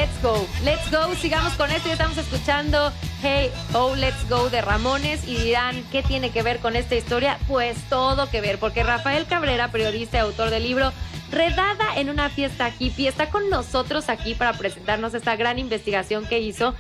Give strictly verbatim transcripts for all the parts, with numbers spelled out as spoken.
let's go, let's go, sigamos con esto. Ya estamos escuchando Hey, oh, let's go de Ramones y dirán, ¿qué tiene que ver con esta historia? Pues todo que ver, porque Rafael Cabrera, periodista y autor del libro Redada en una fiesta hippie, está con nosotros aquí para presentarnos esta gran investigación que hizo.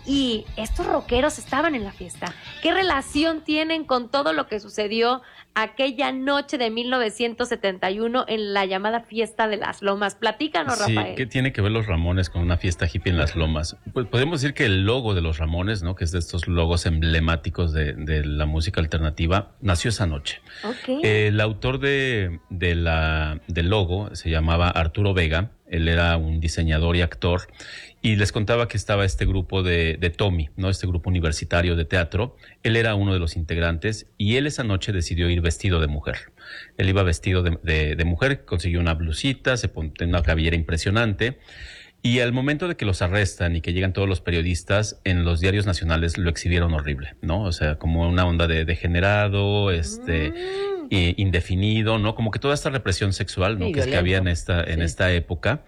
Y estos rockeros estaban en la fiesta. ¿Qué relación tienen con todo lo que sucedió aquella noche de mil novecientos setenta y uno en la llamada Fiesta de las Lomas? Platícanos, sí, Rafael. ¿Qué tiene que ver los Ramones con una fiesta hippie en las Lomas? Pues podemos decir que el logo de los Ramones, ¿no?, que es de estos logos emblemáticos de, de la música alternativa, nació esa noche. Okay. El autor de, de la, del logo se llamaba Arturo Vega. Él era un diseñador y actor, y les contaba que estaba este grupo de, de Tommy, ¿no?, este grupo universitario de teatro. Él era uno de los integrantes, y él esa noche decidió ir vestido de mujer. Él iba vestido de, de, de mujer, consiguió una blusita, se ponía una cabellera impresionante, y al momento de que los arrestan y que llegan todos los periodistas, en los diarios nacionales lo exhibieron horrible, ¿no? O sea, como una onda de degenerado, este... Mm. Eh, indefinido, ¿no? Como que toda esta represión sexual, ¿no?, que, es que había en esta, en sí. esta época.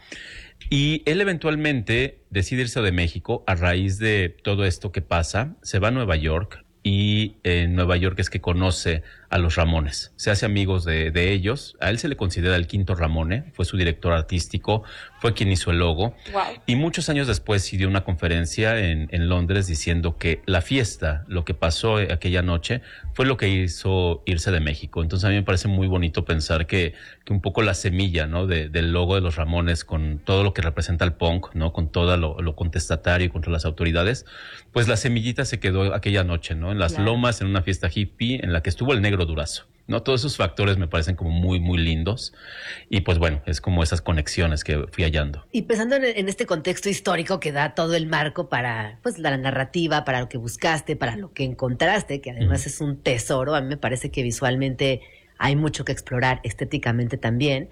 Y él eventualmente decide irse de México a raíz de todo esto que pasa. Se va a Nueva York, y en Nueva York es que conoce a los Ramones. Se hace amigos de, de ellos. A él se le considera el quinto Ramone. Fue su director artístico, fue quien hizo el logo. Wow. Y muchos años después sí dio una conferencia en, en Londres diciendo que la fiesta, lo que pasó aquella noche, fue lo que hizo irse de México. Entonces a mí me parece muy bonito pensar que, que un poco la semilla, ¿no?, de, del logo de los Ramones, con todo lo que representa el punk, ¿no?, con todo lo, lo contestatario contra las autoridades, pues la semillita se quedó aquella noche, ¿no?, en las claro. Lomas, en una fiesta hippie en la que estuvo el Negro Durazo, ¿no? Todos esos factores me parecen como muy, muy lindos. Y pues bueno, es como esas conexiones que fui hallando. Y pensando en, en este contexto histórico que da todo el marco para, pues, la narrativa, para lo que buscaste, para lo que encontraste, que además mm. es un tesoro. A mí me parece que visualmente hay mucho que explorar, estéticamente también.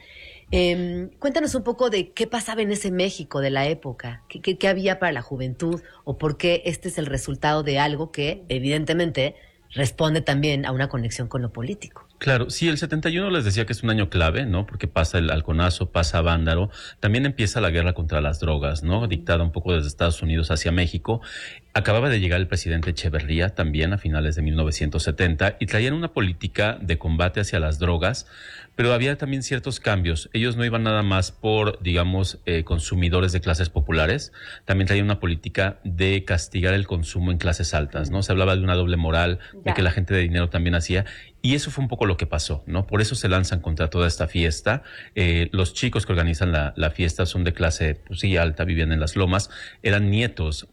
Eh, cuéntanos un poco de qué pasaba en ese México de la época, qué, qué, qué había para la juventud, o por qué este es el resultado de algo que, evidentemente, responde también a una conexión con lo político. Claro, sí, el setenta y uno les decía que es un año clave, ¿no? Porque pasa el halconazo, pasa Vándaro, también empieza la guerra contra las drogas, ¿no?, dictada un poco desde Estados Unidos hacia México. Acababa de llegar el presidente Echeverría también a finales de mil novecientos setenta y traían una política de combate hacia las drogas, pero había también ciertos cambios. Ellos no iban nada más por, digamos, eh, consumidores de clases populares, también traían una política de castigar el consumo en clases altas, ¿no? Se hablaba de una doble moral, ya. de que la gente de dinero también hacía, y eso fue un poco lo que pasó, ¿no? Por eso se lanzan contra toda esta fiesta. Eh, los chicos que organizan la, la fiesta son de clase, pues sí, alta, vivían en las Lomas, eran nietos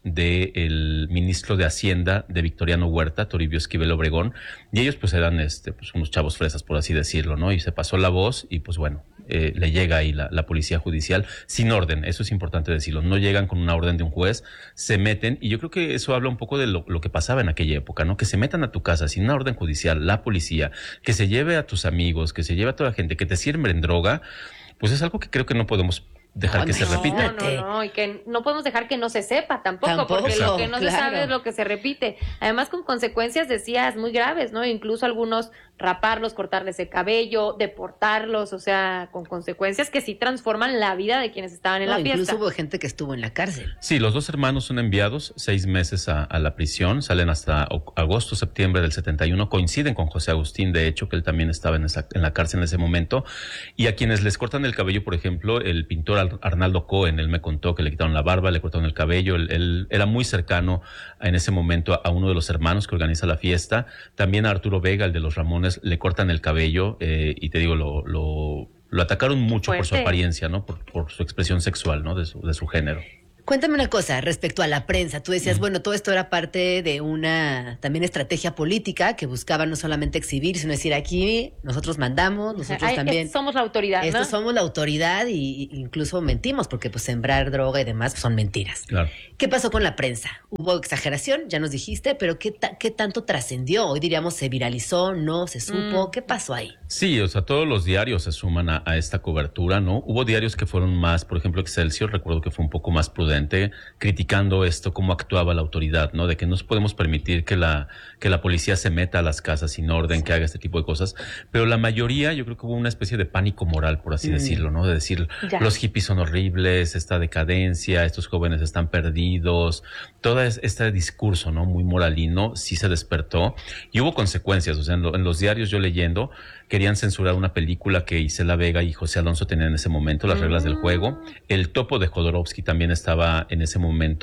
del ministro de Hacienda de Victoriano Huerta, Toribio Esquivel Obregón, y ellos pues eran este, pues, unos chavos fresas, por así decirlo, ¿no? Y se pasó la voz y pues bueno, eh, le llega ahí la, la policía judicial sin orden, eso es importante decirlo, no llegan con una orden de un juez, se meten, y yo creo que eso habla un poco de lo, lo que pasaba en aquella época, ¿no? Que se metan a tu casa sin una orden judicial, la policía, que se lleve a tus amigos, que se lleve a toda la gente, que te siembren droga, pues es algo que creo que no podemos dejar no, que se repita. No, no, no, y que no podemos dejar que no se sepa tampoco, tampoco porque lo que no claro. se sabe es lo que se repite. Además, con consecuencias, decías, muy graves, ¿no? Incluso algunos raparlos, cortarles el cabello, deportarlos, o sea, con consecuencias que sí transforman la vida de quienes estaban en no, la fiesta. Incluso hubo gente que estuvo en la cárcel. Sí, los dos hermanos son enviados seis meses a, a la prisión, salen hasta agosto, septiembre del setenta y uno, coinciden con José Agustín, de hecho, que él también estaba en, esa, en la cárcel en ese momento, y a quienes les cortan el cabello, por ejemplo, el pintor Arnaldo Cohen, él me contó que le quitaron la barba, le cortaron el cabello, él, él era muy cercano en ese momento a, a uno de los hermanos que organiza la fiesta, también a Arturo Vega, el de los Ramones, le cortan el cabello eh, y te digo, lo, lo, lo atacaron mucho Fuerte. por su apariencia, ¿no? Por, por su expresión sexual, ¿no? De su, de su género. Cuéntame una cosa respecto a la prensa. Tú decías, mm. bueno, todo esto era parte de una también estrategia política que buscaba no solamente exhibir, sino decir, aquí nosotros mandamos, nosotros Ay, también. Somos la autoridad, Esto ¿no? somos la autoridad y, y incluso mentimos, porque pues sembrar droga y demás pues, son mentiras. Claro. ¿Qué pasó con la prensa? Hubo exageración, ya nos dijiste, pero ¿qué, ta- qué tanto trascendió? Hoy diríamos, ¿se viralizó? ¿No? ¿Se supo? Mm. ¿Qué pasó ahí? Sí, o sea, todos los diarios se suman a, a esta cobertura, ¿no? Hubo diarios que fueron más, por ejemplo, Excelsior, recuerdo que fue un poco más prudente prudente, criticando esto, cómo actuaba la autoridad, ¿no? De que no podemos permitir que la, que la policía se meta a las casas sin orden, que haga este tipo de cosas. Pero la mayoría, yo creo que hubo una especie de pánico moral, por así mm. decirlo, ¿no? De decir, ya. los hippies son horribles, esta decadencia, estos jóvenes están perdidos, todo este discurso, ¿no? Muy moralino, sí se despertó. Y hubo consecuencias, o sea, en, lo, en los diarios yo leyendo, querían censurar una película que Isela Vega y José Alonso tenían en ese momento, Las reglas mm. del juego. El topo de Jodorowsky también estaba en ese momento.